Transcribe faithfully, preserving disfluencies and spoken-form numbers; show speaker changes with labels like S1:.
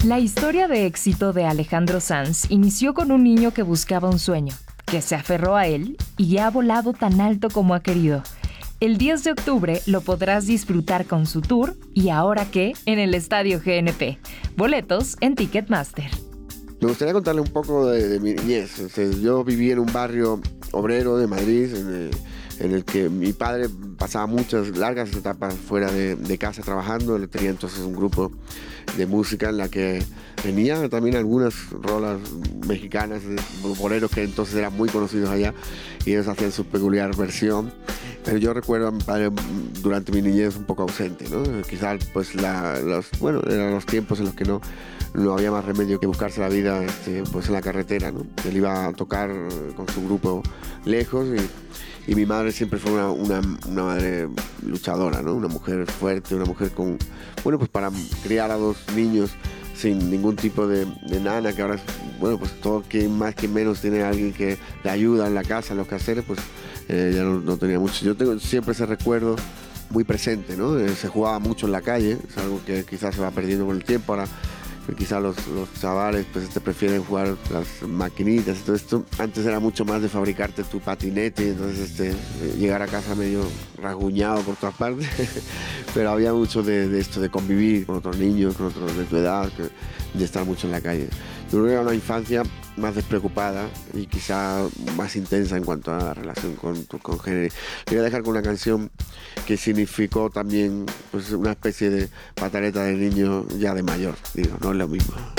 S1: La historia de éxito de Alejandro Sanz inició con un niño que buscaba un sueño, que se aferró a él y ha volado tan alto como ha querido. El diez de octubre lo podrás disfrutar con su tour y ¿ahora qué? En el Estadio G N P. Boletos en Ticketmaster.
S2: Me gustaría contarle un poco de, de mi niñez. O sea, yo viví en un barrio obrero de Madrid, en el, en el que mi padre pasaba muchas largas etapas fuera de, de casa trabajando. Él tenía entonces un grupo de música en la que tenía también algunas rolas mexicanas de boleros que entonces eran muy conocidos allá y ellos hacían su peculiar versión. Pero yo recuerdo a mi padre durante mi niñez un poco ausente, ¿no? Quizás pues la, los, bueno, eran los tiempos en los que no, no había más remedio que buscarse la vida este, pues en la carretera, ¿no? Él iba a tocar con su grupo lejos y, y mi madre siempre fue una, una, una madre luchadora, ¿no? Una mujer fuerte, una mujer con, bueno, pues para criar a dos niños sin ningún tipo de, de nana, que ahora, bueno, pues todo que más que menos tiene alguien que le ayuda en la casa, en los quehaceres, pues eh, ya no, no tenía mucho. Yo tengo siempre ese recuerdo muy presente, ¿no? Eh, se jugaba mucho en la calle, es algo que quizás se va perdiendo con el tiempo. Ahora quizás los, los chavales pues, este, prefieren jugar las maquinitas y todo esto. Antes era mucho más de fabricarte tu patinete y entonces este, llegar a casa medio rasguñado por todas partes. Pero había mucho de, de esto, de convivir con otros niños, con otros de tu edad, que, de estar mucho en la calle. Yo creo que era una infancia más despreocupada y quizá más intensa en cuanto a la relación con tus congéneres. Voy a dejar con una canción que significó también pues, una especie de pataleta de niño ya de mayor, digo, no es lo mismo.